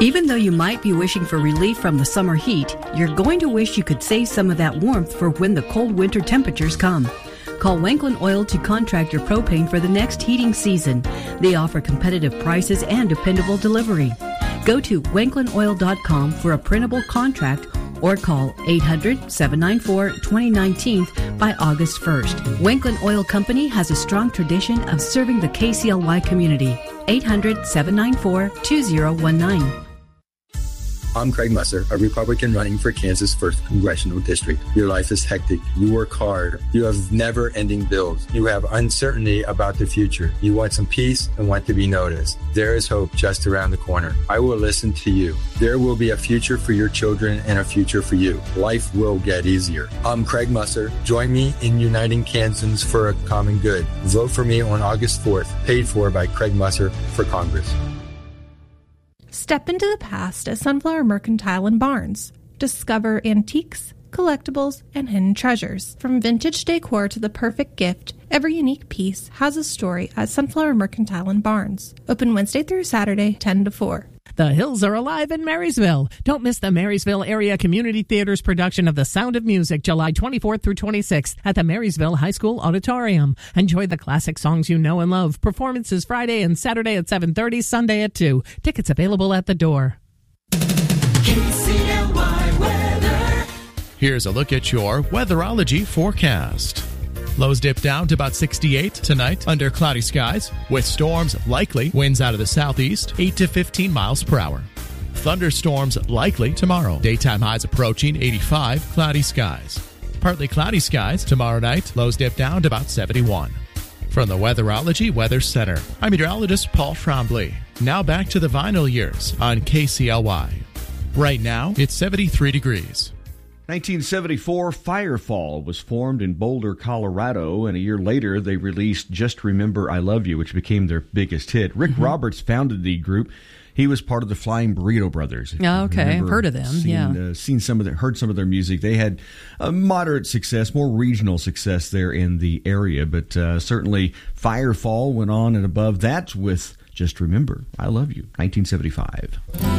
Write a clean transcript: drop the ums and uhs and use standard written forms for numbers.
Even though you might be wishing for relief from the summer heat, you're going to wish you could save some of that warmth for when the cold winter temperatures come. Call Wanklin Oil to contract your propane for the next heating season. They offer competitive prices and dependable delivery. Go to wanklinoil.com for a printable contract or call 800-794-2019 by August 1st. Wanklin Oil Company has a strong tradition of serving the KCLY community. 800-794-2019. I'm Craig Musser, a Republican running for Kansas' 1st Congressional District. Your life is hectic. You work hard. You have never-ending bills. You have uncertainty about the future. You want some peace and want to be noticed. There is hope just around the corner. I will listen to you. There will be a future for your children and a future for you. Life will get easier. I'm Craig Musser. Join me in uniting Kansans for a common good. Vote for me on August 4th, paid for by Craig Musser for Congress. Step into the past at Sunflower Mercantile and Barnes. Discover antiques, collectibles, and hidden treasures. From vintage decor to the perfect gift, every unique piece has a story at Sunflower Mercantile and Barnes. Open Wednesday through Saturday, 10 to 4. The hills are alive in Marysville. Don't miss the Marysville Area Community Theater's production of The Sound of Music, July 24th through 26th at the Marysville High School Auditorium. Enjoy the classic songs you know and love. Performances Friday and Saturday at 7:30, Sunday at 2. Tickets available at the door. KCLY weather. Here's a look at your weatherology forecast. Lows dip down to about 68 tonight under cloudy skies, with storms likely, winds out of the southeast, 8 to 15 miles per hour. Thunderstorms likely tomorrow. Daytime highs approaching 85, cloudy skies. Partly cloudy skies tomorrow night, lows dip down to about 71. From the Weatherology Weather Center, I'm meteorologist Paul Trombley. Now back to the vinyl years on KCLY. Right now, it's 73 degrees. 1974, Firefall was formed in Boulder, Colorado, and a year later they released Just Remember I Love You, which became their biggest hit. Rick Roberts founded the group. He was part of the Flying Burrito Brothers. Oh, okay, I've heard of them. Heard some of their music. They had a moderate success, more regional success there in the area, but certainly Firefall went on and above that with Just Remember I Love You, 1975.